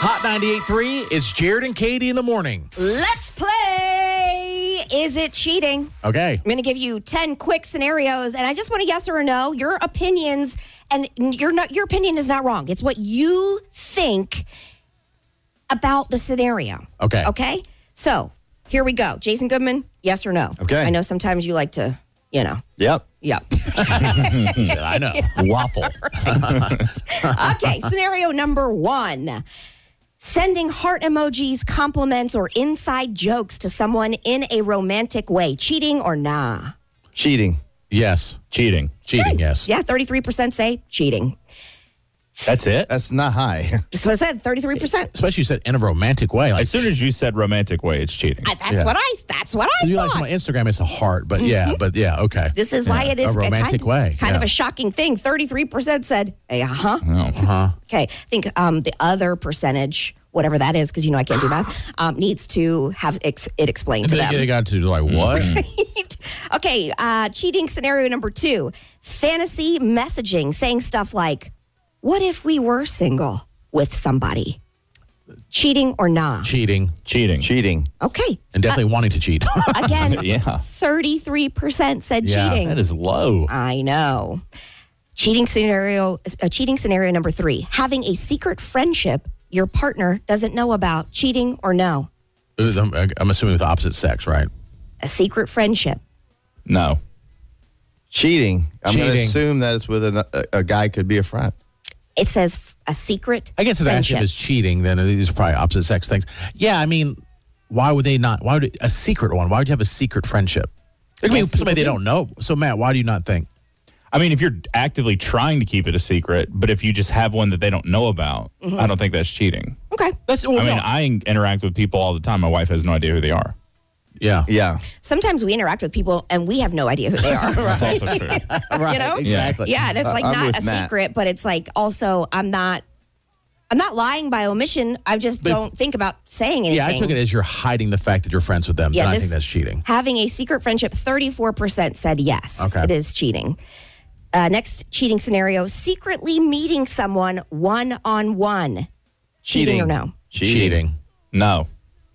Hot 98.3, it's Jared and Katie in the morning. Let's play Is It Cheating? Okay. I'm going to give you 10 quick scenarios, and I just want a yes or a no. Your opinions, and your opinion is not wrong. It's what you think about the scenario. Okay. Okay? So, here we go. Jason Goodman, yes or no? Okay. I know sometimes you like to, Yep. Yep. I know. Waffle. Okay, scenario number 1. Sending heart emojis, compliments, or inside jokes to someone in a romantic way. Cheating or nah? Cheating. Yes. Cheating. Cheating, yes. Yeah, 33% say cheating. That's it? That's not high. That's what I said, 33%. Especially you said in a romantic way. Like, As soon as you said romantic way, it's cheating. That's what I you like thought. my Instagram, it's a heart, but yeah, okay. This is why it is A romantic way, Kind of yeah. a shocking thing. 33% said, hey, uh-huh. Uh-huh. Okay, I think the other percentage, whatever that is, because I can't do math, needs to have it explained to them. They got to like, what? Okay, cheating scenario number 2. Fantasy messaging, saying stuff like, what if we were single with somebody? Cheating or nah? Cheating. Cheating. Okay. And definitely wanting to cheat. Again, Yeah. 33% said Yeah, cheating. That is low. I know. Cheating scenario number 3. Having a secret friendship your partner doesn't know about. Cheating or no? I'm assuming with the opposite sex, right? A secret friendship. No. Cheating. I'm going to Cheating. assume that it's with a guy could be a friend. It says a secret I guess if the friendship. action is cheating, then it is probably opposite sex things. Yeah, I mean, why would they not? Why would a secret one? Why would you have a secret friendship? It could be Yes, somebody they people don't know. So, Matt, why do you not think? I mean, if you're actively trying to keep it a secret, but if you just have one that they don't know about, I don't think that's cheating. Okay. That's well, I mean, no. I interact with people all the time. My wife has no idea who they are. Yeah. Yeah. Sometimes we interact with people and we have no idea who they are. That's also true. Right. You know? Exactly. Yeah, and it's like I'm not with a Matt. secret, but it's like also I'm not lying by omission. I just don't think about saying anything. Yeah, I took it as you're hiding the fact that you're friends with them. Yeah, then I this- think that's cheating. Having a secret friendship, 34% said yes. Okay. It is cheating. Next cheating scenario, secretly meeting someone one-on-one. Cheating or no? Cheating. No.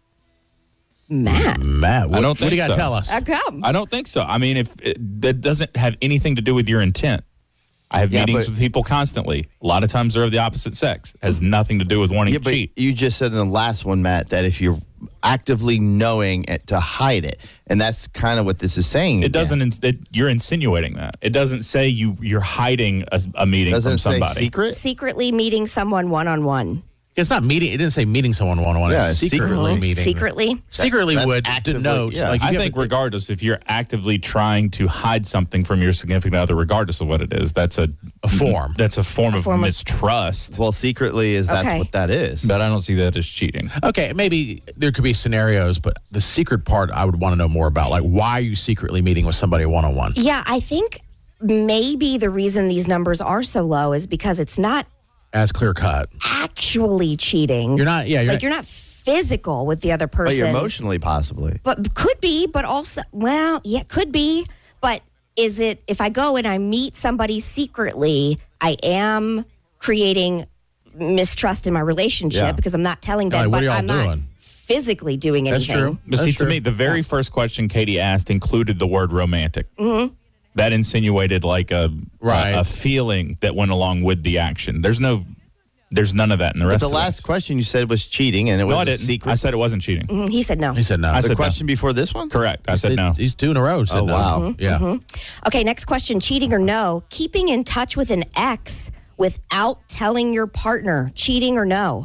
Matt. Matt, what, I don't what do you think got to so. tell us? How come? I don't think so. I mean, that doesn't have anything to do with your intent. I have Yeah, meetings but- with people constantly. A lot of times they're of the opposite sex. It has nothing to do with wanting Yeah, to but cheat. you just said in the last one, Matt, that if you're actively knowing it to hide it, and that's kind of what this is saying. It doesn't. You're insinuating that. It doesn't say you're hiding a meeting Doesn't from it say somebody. secret? Secretly meeting someone one-on-one. It's not meeting. It didn't say meeting someone one-on-one. Yeah, It's secretly secretly. meeting. Secretly? Secretly That's would actively- denote. yeah. Like, I you think have- regardless, if you're actively trying to hide something from your significant other, regardless of what it is, that's a form. That's a form of form of- mistrust. Well, secretly that's Okay. what that is. But I don't see that as cheating. Okay, maybe there could be scenarios, but the secret part I would want to know more about. Like, why are you secretly meeting with somebody one-on-one? Yeah, I think maybe the reason these numbers are so low is because it's not As clear cut. actually cheating. You're not. Yeah, You're not physical with the other But person. you're emotionally, possibly. But could be, but also, well, yeah, could be. But is it, if I go and I meet somebody secretly, I am creating mistrust in my relationship Yeah. because I'm not telling them, Like, what but are y'all I'm not doing? physically doing That's anything. true. But see, That's to true. me, the very first question Katie asked included the word romantic. Mm-hmm. That insinuated like Right. a feeling that went along with the action. There's none of that in the But rest the of last this. question you said was cheating, and it No, I was a didn't. secret. I said it wasn't cheating. He said no. He said no. I the said question before this one? Correct. I said no. He's 2 in a row. Said Oh, no. wow. Yeah. Okay, next question. Cheating or no? Keeping in touch with an ex without telling your partner. Cheating or no?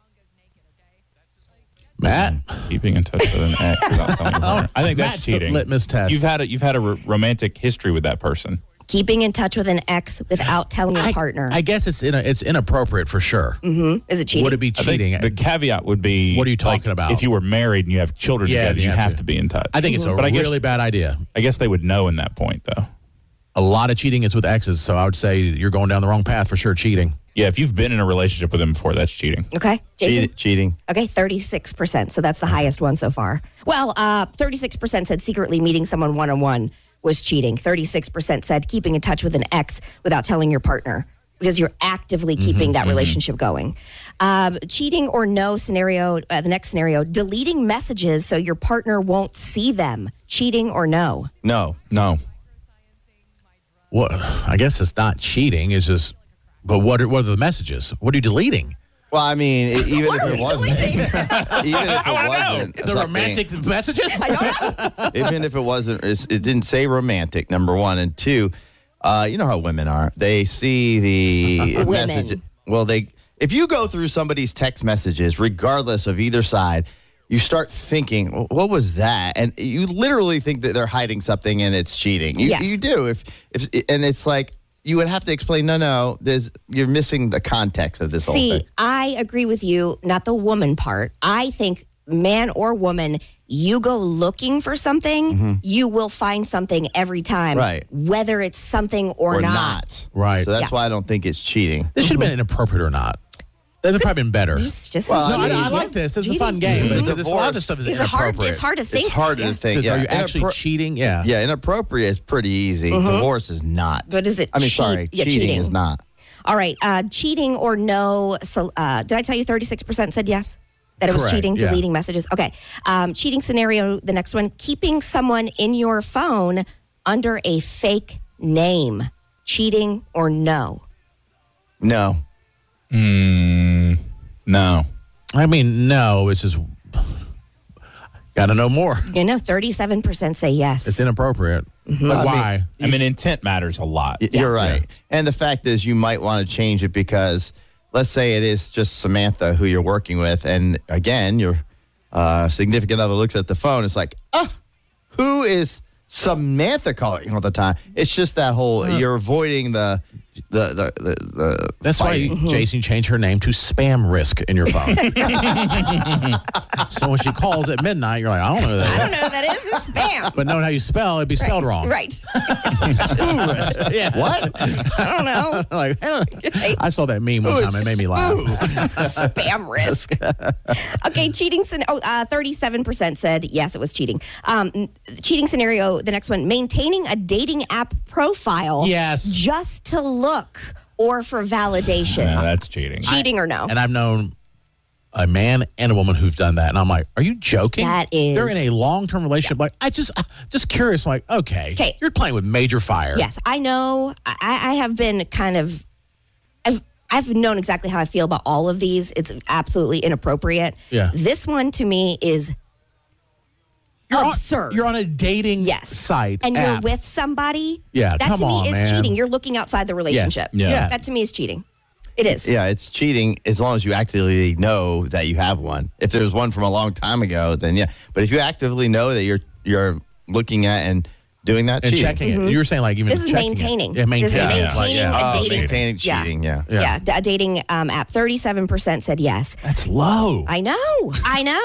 Matt. Keeping in touch with an ex without telling your partner. I think Matt's that's the cheating. litmus test. You've had a romantic history with that person. Keeping in touch with an ex without telling your partner. I guess it's inappropriate for sure. Is it cheating? Would it be I think cheating? the caveat would be, What are you talking like, about? If you were married and you have children Yeah, together, you you have have to. to be in touch. I think it's a But I guess- really bad idea. I guess they would know in that point, though. A lot of cheating is with exes, so I would say you're going down the wrong path for sure. Cheating. Yeah, if you've been in a relationship with them before, that's cheating. Okay, Jason? Cheating. Okay, 36%. So that's the highest one so far. Well, 36% said secretly meeting someone one-on-one was cheating. 36% said keeping in touch with an ex without telling your partner because you're actively keeping that relationship going. Cheating or no scenario, the next scenario, deleting messages so your partner won't see them. Cheating or no? No. Well, I guess it's not cheating. It's just, but what are the messages? What are you deleting? Well, I mean, even What if are it we wasn't, deleting? even if it wasn't, The something- romantic messages? I don't know. even if it wasn't, it didn't say romantic. Number one, and two, you know how women are. They see the Women. message. Well, if you go through somebody's text messages, regardless of either side, you start thinking, "Well, what was that?" And you literally think that they're hiding something, and it's cheating. You, Yes. you do. If and it's like you would have to explain. No, you're missing the context of this whole See, thing. I agree with you, not the woman part. I think man or woman, you go looking for something, you will find something every time. Right. Whether it's something or not. Right. So that's Yeah. why I don't think it's cheating. This should have been inappropriate or not. That would probably been better. Just Well, No, I mean, I like this. It's a fun Cheating. game. Mhm. But a lot of stuff is It's hard. inappropriate. It's hard to think. It's harder to think. Because Yeah. are you actually cheating? Yeah. Yeah, inappropriate is pretty easy. Divorce is not. But is it I mean, cheat- sorry, yeah, cheating cheating. is not. All right. Cheating or no. So, did I tell you 36% said yes? That it was Correct, cheating, yeah. deleting messages. Okay. Cheating scenario, the next one, keeping someone in your phone under a fake name. Cheating or no? No. No. I mean, no, it's just got to know more. You know, 37% say yes. It's inappropriate. But I why? I mean, intent matters a lot. You're right. And the fact is, you might want to change it because let's say it is just Samantha who you're working with. And again, your significant other looks at the phone. It's like, who is Samantha calling all the time? It's just that whole, you're avoiding the That's why, fighting. Jason, you changed her name to Spam Risk in your phone. So when she calls at midnight, you're like, I don't know who I that don't is. know. That is a spam. But knowing how you spell, it'd be spelled wrong. Right. Yeah. What? I don't know. Like, I saw that meme one time. It made me laugh. Spam risk. Okay, cheating. 37% said yes, it was cheating. Cheating scenario. The next one: maintaining a dating app profile. Yes. Just to look or for validation. Yeah, that's cheating. Cheating or no? And I've known a man and a woman who've done that. And I'm like, are you joking? That is- They're in a long-term relationship. Like, I'm just curious. I'm like, okay, 'Kay. you're playing with major fire. Yes, I know. I have been kind of. I've known exactly how I feel about all of these. It's absolutely inappropriate. Yeah. This one to me is absurd. You're on a dating Yes. site. And you're app. with somebody. Yeah, That come to me on, is man. cheating. You're looking outside the relationship. Yeah. That to me is cheating. It is. Yeah, it's cheating as long as you actively know that you have one. If there's one from a long time ago, then yeah. But if you actively know that you're looking at and doing that, And cheating. checking it. You were saying like even This is checking maintaining. It. Yeah, This is maintaining. maintaining Like, yeah. a dating. maintaining Yeah. cheating. Yeah. Yeah, a dating app. 37% said yes. That's low. I know.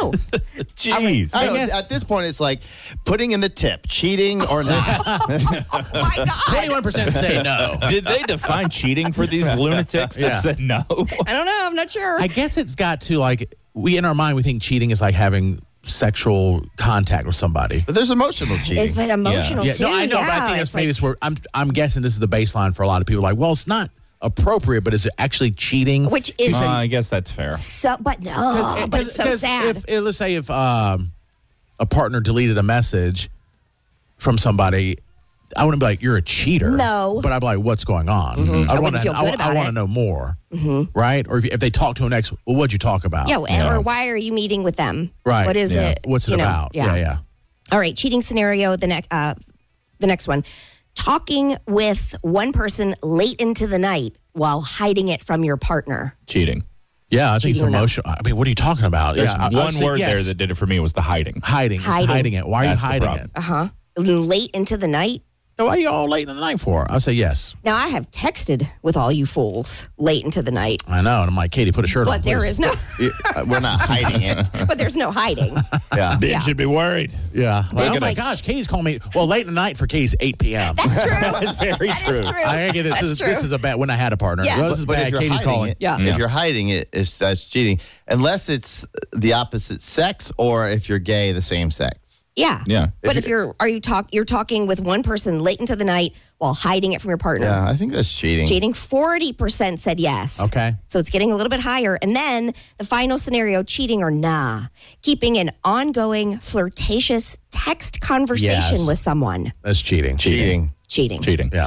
Jeez. I know, at this point, it's like putting in the tip, cheating or not. Oh my God. 21% say no. Did they define cheating for these lunatics that Yeah. said no? I don't know. I'm not sure. I guess it's got to like in our mind we think cheating is like having sexual contact with somebody. But there's emotional cheating. It's been emotional Yeah, too. no, I know, but I think that's maybe it's where I'm guessing this is the baseline for a lot of people. Like, well, it's not appropriate, but is it actually cheating? Which is I guess that's fair. so, but no, but it's so 'Cause sad. let's say if a partner deleted a message from somebody, I wouldn't be like, you're a cheater. No. But I'd be like, what's going on? I wouldn't feel good about want to it. know more. Right? Or if they talk to an ex, well, what'd you talk about? Yeah, or why are you meeting with them? Right. What is Yeah. it? What's it You know, about? Yeah. All right, cheating scenario. The next one, talking with one person late into the night while hiding it from your partner. Cheating. Yeah, I think it's Cheating or not? emotional. I mean, what are you talking about? There's I would one say word yes. there that did it for me was the hiding. hiding. Hiding. Just hiding it. Why are That's the you hiding problem. it? Late into the night. Now, why are you all late in the night for? I'll say yes. Now I have texted with all you fools late into the night, I know. And I'm like, Katie, put a shirt on. but there please. is no, We're not hiding it. but there's no hiding. Yeah. Ben Yeah. should be worried. Yeah. Like, oh It's my like- gosh, Katie's calling me. Well, late in the night for Katie's 8 p.m. That's true. That's very That true. is true. I get this. That's This is a bad when I had a partner. Yes. Well, this is But bad. if you're Katie's hiding calling. it, Yeah. if you're hiding it, that's cheating. Unless it's the opposite sex or if you're gay, the same sex. Yeah. Yeah. But you're talking with one person late into the night while hiding it from your partner. Yeah, I think that's cheating. Cheating, 40% said yes. Okay. So it's getting a little bit higher. And then the final scenario, cheating or nah. Keeping an ongoing flirtatious text conversation Yes. with someone. That's cheating. Cheating. Cheating. Yeah.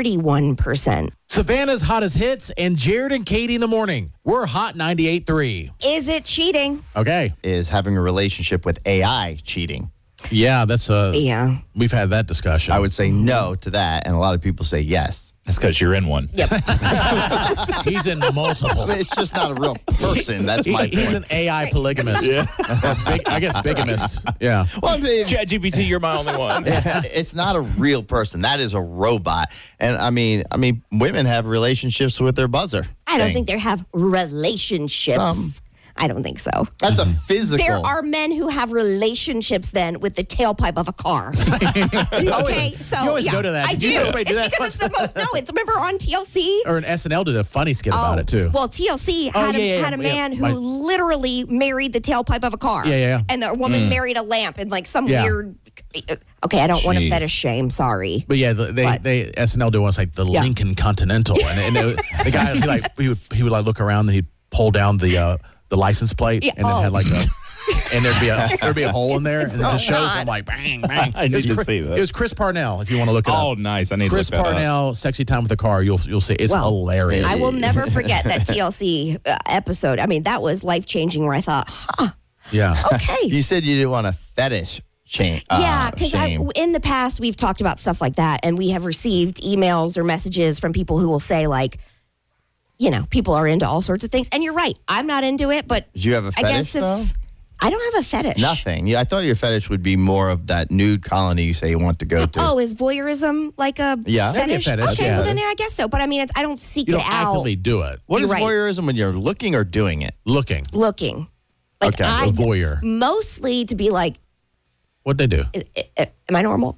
41%. Savannah's hottest hits and Jared and Katie in the morning. We're Hot 98.3. Is it cheating? Okay. Is having a relationship with AI cheating? Yeah, that's Yeah. we've had that discussion. I would say no to that, and a lot of people say yes. That's because you're in one. Yep. He's in multiple. I mean, it's just not a real person. That's my point. He's an AI polygamist. Yeah. I guess bigamist. Yeah. Well, ChatGPT, you're my only one. it's not a real person. That is a robot. And I mean, women have relationships with their buzzer. I don't thing. think they have relationships. Some. I don't think so. That's a physical. There are men who have relationships then with the tailpipe of a car. Okay, so you always yeah, go to that. I Did do. you hear somebody do It's that? because it's the most. No, it's remember on TLC. Or an SNL did a funny skit about it too. Well, TLC Oh, had, yeah, had a yeah, man yeah. who literally married the tailpipe of a car. Yeah. And the woman married a lamp and like some Yeah. weird. Okay, I don't want to Jeez. fetish shame. Sorry. But yeah, But- they SNL did once like the Lincoln Continental, and the guy he would like look around and he'd pull down the license plate, Yeah, and then oh. had like a. And there'd be a hole in there, and it just shows not. them like bang, bang. I need It was to see that. It was Chris Parnell, if you want to look it Oh, up. nice. I need Chris to look that up. Parnell, sexy time with the car. You'll see it's Well, hilarious. I will never forget that TLC episode. I mean, that was life changing. Where I thought, Yeah. okay. You said you didn't want a fetish change. Yeah, because shame. in the past we've talked about stuff like that, and we have received emails or messages from people who will say like, people are into all sorts of things, and you're right. I'm not into it, but Did you have a I guess fetish though? I don't have a fetish. Nothing. Yeah, I thought your fetish would be more of that nude colony you say you want to go to. Oh, is voyeurism like a Yeah. That'd be a fetish? fetish, Okay, yeah. well then I guess so. But I mean, I don't seek You it don't out. actively do it. What is You're right. voyeurism when you're looking or doing it? Looking. Looking, like Okay, I a voyeur. mostly to be like, What'd they do? am I normal?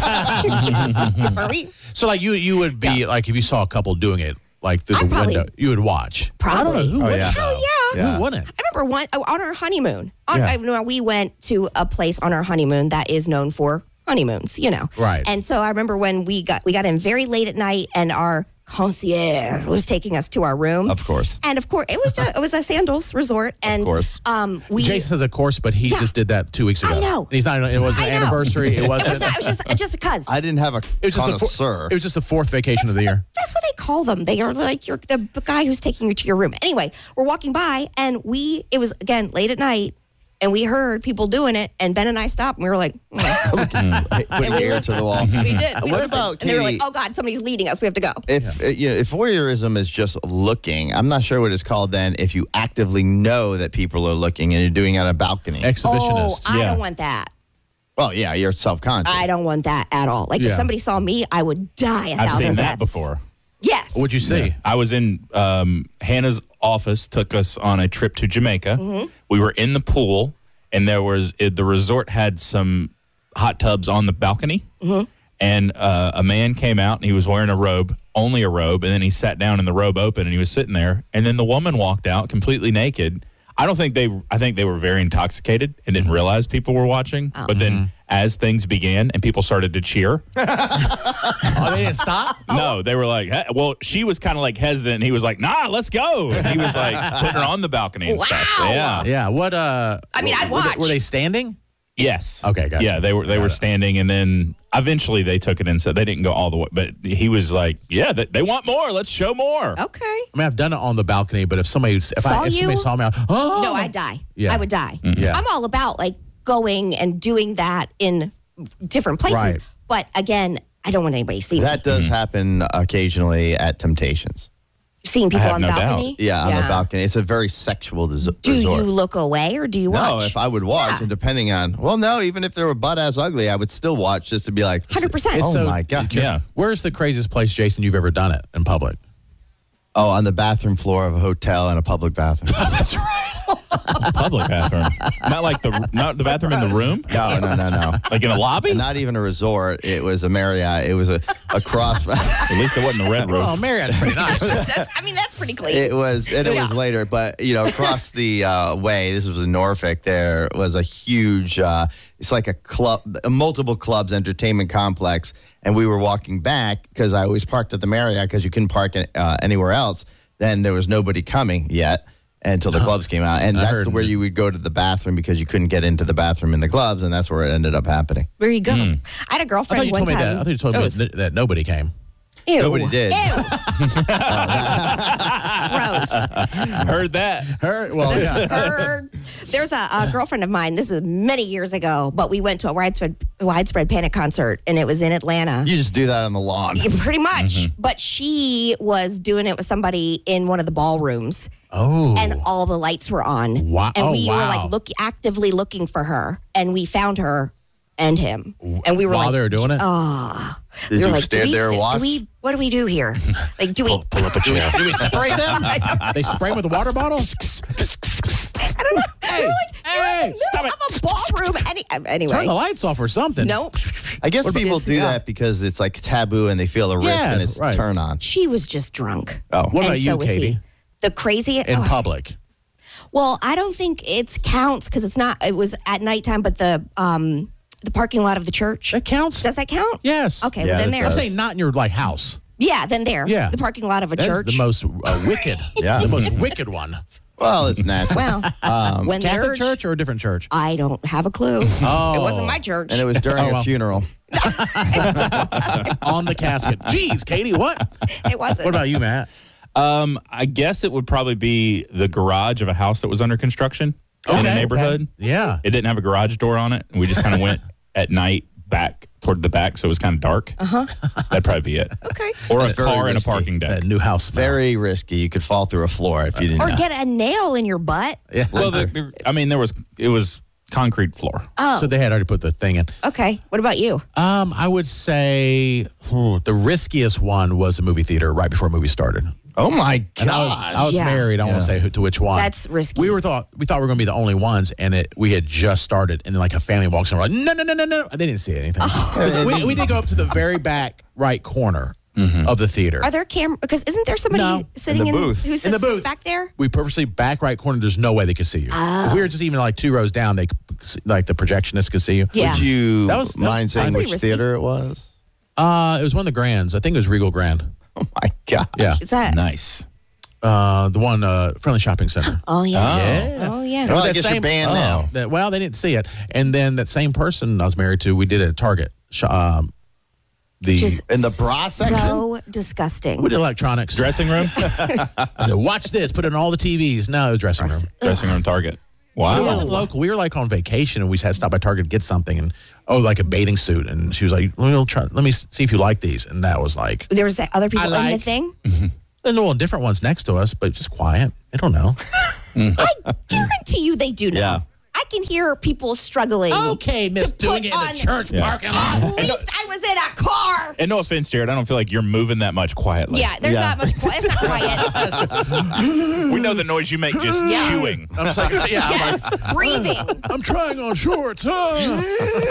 Are we? So like you would be like if you saw a couple doing it like through I'd the probably- window, you would watch. Probably. Who wouldn't, yeah. though? Hell yeah. Yeah. Who wouldn't? I remember on our honeymoon. Yeah. We went to a place on our honeymoon that is known for honeymoons, Right. And so I remember when we got in very late at night, and our concierge was taking us to our room. Of course. And of course, it was a Sandals resort, and course. we. Jason says of course, but he Yeah. just did that 2 weeks ago. I know. And he's not. It wasn't I an know. anniversary. It It wasn't. was not. It was just a cuz. I didn't have a It was just the connoisseur. it was just the fourth vacation of the year. That's what they call them. They are like the guy who's taking you to your room. Anyway, we're walking by, and it was again late at night, and we heard people doing it, and Ben and I stopped, and we were like, Putting your ear to the wall. we did. We What listened. about and they were like, Katie? oh God, somebody's leading us. We have to go. If if voyeurism is just looking, I'm not sure what it's called then. If you actively know that people are looking and you're doing it on a balcony. Oh, Exhibitionist. I Yeah. don't want that. Well, yeah, you're self-conscious. I don't want that at all. Like if Yeah. somebody saw me, I would die a I've thousand seen deaths. that before. Yes. What'd you see? I was in Hannah's office, took us on a trip to Jamaica. Mm-hmm. We were in the pool, and the resort had some hot tubs on the balcony. Mm-hmm. And a man came out, and he was wearing a robe, only a robe, and then he sat down and the robe opened, and he was sitting there. And then the woman walked out completely naked. I think they were very intoxicated and didn't realize people were watching. Oh. But then as things began and people started to cheer, Oh, they didn't stop. no, they were like, hey, well, she was kind of like hesitant. And he was like, nah, let's go. And he was like putting her on the balcony and stuff. Wow. Yeah. Yeah. What? I mean, I'd watch. Were they standing? Yes. Okay, gotcha. Yeah, they were Got it. standing, and then eventually they took it and said they didn't go all the way. But he was like, yeah, they want more. Let's show more. Okay. I mean, I've done it on the balcony, but if somebody somebody saw me, oh No, I'd die. Yeah. I would die. Yeah. I'm all about like going and doing that in different places. Right. But again, I don't want anybody to see me. That does happen occasionally at Temptations. Seeing people I have on the no balcony. Yeah, on the balcony. It's a very sexual Do resort. you look away or do you No, watch? if I would watch, Yeah. and depending on, well, no, even if they were butt ass ugly, I would still watch just to be like, 100%. Oh So- my god! Yeah. Where's the craziest place, Jason, you've ever done it in public? Oh, on the bathroom floor of a hotel and a public bathroom. Public bathroom. Not the bathroom in the room? No. Like in a lobby? And not even a resort. It was a Marriott. It was a cross. At least it wasn't a red roof. Oh, Marriott's pretty nice. That's pretty clean. It was, and it was later, but across the way, this was in Norfolk. There was a huge, it's like a club, multiple clubs, entertainment complex, and we were walking back because I always parked at the Marriott because you couldn't park anywhere else. Then there was nobody coming yet until the clubs came out, and that's where you would go to the bathroom because you couldn't get into the bathroom in the clubs, and that's where it ended up happening. There you go. I had a I girlfriend thought you one told me time. that. I thought you told me that nobody came. Ew. Nobody did. Ew. Gross. Heard that. Well, yeah. There's a girlfriend of mine. This is many years ago, but we went to a widespread Panic concert, and it was in Atlanta. You just do that on the lawn. Yeah, pretty much. But she was doing it with somebody in one of the ballrooms. Oh. And all the lights were on. Wow. And we Oh, were wow. like actively looking for her, and we found her and him. And we were While like, they were doing it? Did we were you like, stand there and watch? What do we do here? Like, do we Pull up a chair. Do we spray them? They spray them with a water bottle? I don't know. Hey, You're in the middle of a ballroom. Anyway. Turn the lights off or something. Nope. I guess What people is- do yeah. that because it's like taboo and they feel the risk Yeah, and it's right. turn on. She was just drunk. Oh. What about And you, so was he. Katie? The crazy In public. Well, I don't think it counts because it's not. It was at nighttime, but the parking lot of the church. That counts? Does that count? Yes. Okay, Yeah, well then it there. I'm saying not in your house. Yeah, then there. Yeah. The parking lot of a That's church. the most wicked. Yeah. The most wicked one. Well, it's natural. Well, when the Catholic urge, church or a different church? I don't have a clue. Oh. It wasn't my church. And it was during Oh, well. a funeral. On the casket. Jeez, Katie, what? It wasn't. What about you, Matt? I guess it would probably be the garage of a house that was under construction in a Okay. neighborhood. Yeah. It didn't have a garage door on it. And we just kind of went at night back toward the back, so it was kind of dark. That'd probably be it. Okay. Or That's a very car in a risky. parking deck. That new house smell. Very risky. You could fall through a floor if you didn't Or know. get a nail in your butt. Yeah. Well, it was concrete floor. Oh. So they had already put the thing in. Okay. What about you? I would say the riskiest one was the movie theater right before a movie started. Oh, my And God. I was Yeah. married. I won't say to which one. That's risky. We thought we were going to be the only ones, and we had just started, and then like a family walks in, we're like, no, and they didn't see anything. We did go up to the very back right corner of the theater. Are there cameras? Because isn't there somebody No. sitting In the booth. who In sits the booth back there? We purposely back right corner. There's no way they could see you. If we were just even like 2 rows down, they could, like the projectionist could see you. Yeah. Would you That was mind saying pretty which risky. theater it was? It was one of the Grands. I think it was Regal Grand. Oh, my God. Yeah. Is that? Nice. The one Friendly Shopping Center. Oh yeah. Yeah. Oh yeah. Well, I That guess you're same- banned now. Well, they didn't see it, and then that same person I was married to, we did it at Target. Just In the bra section? So disgusting. We did electronics. Dressing room? I said, watch this. Put it on all the TVs. No, it was dressing room. Dressing room Target. It Wow. wasn't local. We were like on vacation, and we had to stop by Target to get something, and like a bathing suit. And she was like, "Well, try. Let me see if you like these." And that was like, There was other people in the like- thing. there were different ones next to us, but just quiet. I don't know. I guarantee you they do know. Yeah. I can hear people struggling. Okay, Miss, to doing put it in the on- church parking lot. At least I was in a car. And no offense, Jared, I don't feel like you're moving that much quietly. Yeah, there's Yeah. not much. It's not quiet. We know the noise you make just Yeah. chewing. I'm just like, yeah, Yes, breathing. I'm trying on shorts. Huh?